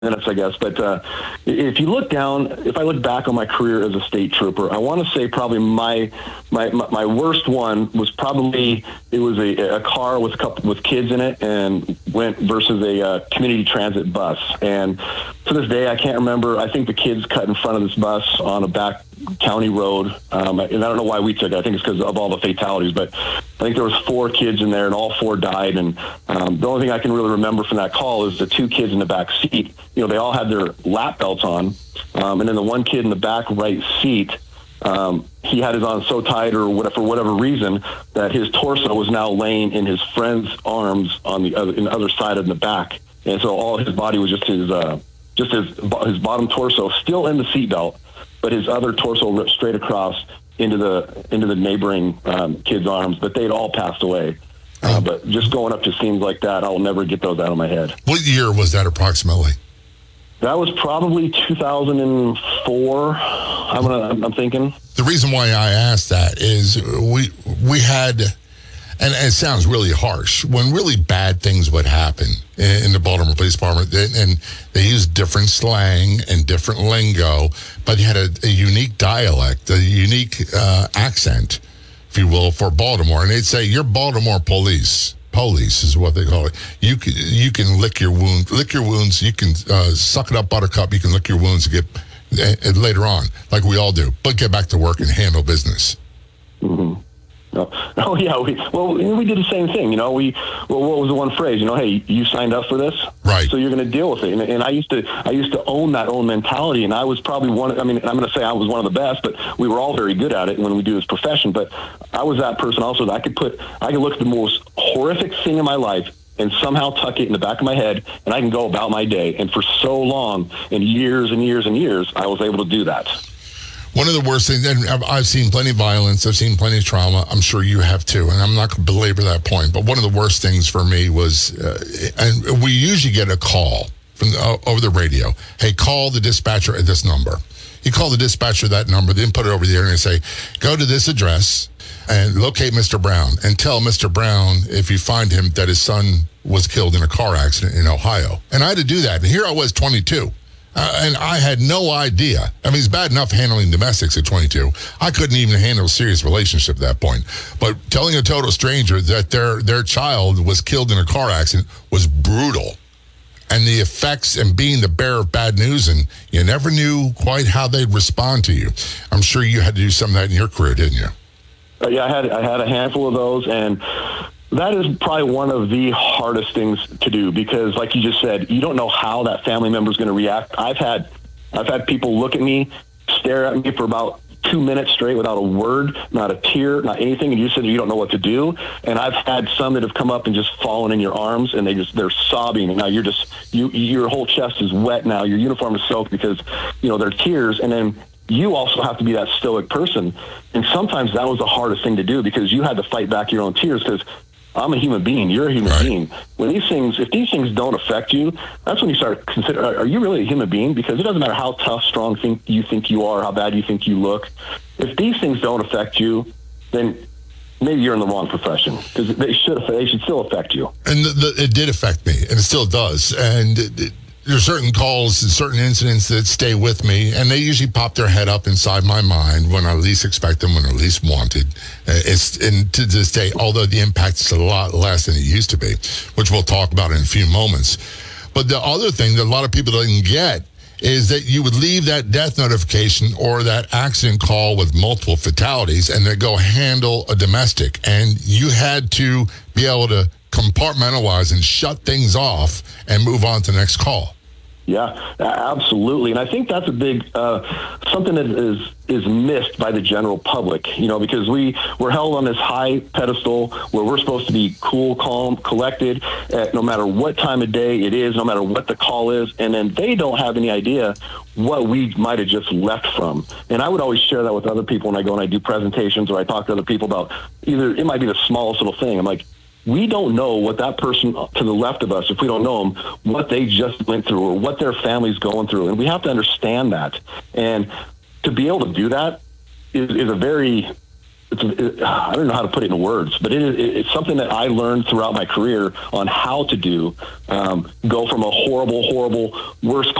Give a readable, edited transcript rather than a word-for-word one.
minutes, I guess. But if you look down, if I look back on my career as a state trooper, I want to say probably my worst one was probably, it was a car with with kids in it and went versus a community transit bus. And to this day, I can't remember. I think the kids cut in front of this bus on a back county road, and I don't know why we took it. I think it's because of all the fatalities, but I think there was 4 kids in there and all 4 died. And the only thing I can really remember from that call is the 2 kids in the back seat. You know, they all had their lap belts on, and then the one kid in the back right seat, he had his on so tight or whatever, for whatever reason, that his torso was now laying in his friend's arms on the other side of the back, and so all his body was just his bottom torso still in the seatbelt, but his other torso ripped straight across into the neighboring kid's arms. But they'd all passed away. But just going up to scenes like that, I'll never get those out of my head. What year was that approximately? That was probably 2004. I'm thinking. The reason why I asked that is we had, and it sounds really harsh, when really bad things would happen in the Baltimore Police Department, and they used different slang and different lingo, but they had a unique dialect, a unique accent, if you will, for Baltimore. And they'd say, "You're Baltimore police." Police is what they call it. You can lick your wounds. You can suck it up, buttercup. You can lick your wounds and get later on, like we all do, but get back to work and handle business. Mm-hmm. Oh yeah, we did the same thing. You know, what was the one phrase? You know, hey, you signed up for this, right? So you're going to deal with it. And I used to own that own mentality, and I was probably one. I mean, I'm going to say I was one of the best, but we were all very good at it when we do this profession. But I was that person also that I could look at the most horrific thing in my life and somehow tuck it in the back of my head, and I can go about my day. And for so long, and years and years and years, I was able to do that. One of the worst things, and I've seen plenty of violence, I've seen plenty of trauma, I'm sure you have too, and I'm not going to belabor that point, but one of the worst things for me was, and we usually get a call from over the radio, hey, call the dispatcher at this number. You call the dispatcher that number, then put it over the air and say, go to this address and locate Mr. Brown, and tell Mr. Brown, if you find him, that his son was killed in a car accident in Ohio. And I had to do that, and here I was 22. And I had no idea. I mean, it's bad enough handling domestics at 22. I couldn't even handle a serious relationship at that point. But telling a total stranger that their child was killed in a car accident was brutal. And the effects and being the bearer of bad news, and you never knew quite how they'd respond to you. I'm sure you had to do some of that in your career, didn't you? Yeah, I had a handful of those, and that is probably one of the hardest things to do because, like you just said, you don't know how that family member is going to react. I've had people look at me, stare at me for about 2 minutes straight without a word, not a tear, not anything, and you said you don't know what to do. And I've had some that have come up and just fallen in your arms, and they're sobbing. And now your whole chest is wet now. Your uniform is soaked because they're tears, and then you also have to be that stoic person. And sometimes that was the hardest thing to do because you had to fight back your own tears because I'm a human being. You're a human being. If these things don't affect you, that's when you start considering, are you really a human being? Because it doesn't matter how tough, strong you think you are, how bad you think you look. If these things don't affect you, then maybe you're in the wrong profession because they should still affect you. And it did affect me, and it still does. And there's certain calls and certain incidents that stay with me, and they usually pop their head up inside my mind when I least expect them, when I least wanted. And to this day, although the impact is a lot less than it used to be, which we'll talk about in a few moments. But the other thing that a lot of people didn't get is that you would leave that death notification or that accident call with multiple fatalities and then go handle a domestic. And you had to be able to compartmentalize and shut things off and move on to the next call. Yeah, absolutely. And I think that's a big something that is missed by the general public, because we're held on this high pedestal where we're supposed to be cool, calm, collected, no matter what time of day it is, no matter what the call is. And then they don't have any idea what we might have just left from. And I would always share that with other people when I go and I do presentations or I talk to other people about either it might be the smallest little thing. I'm like, we don't know what that person to the left of us, if we don't know them, what they just went through or what their family's going through. And we have to understand that. And to be able to do that is a very I don't know how to put it in words, but it's something that I learned throughout my career on how to do. Go from a horrible, worst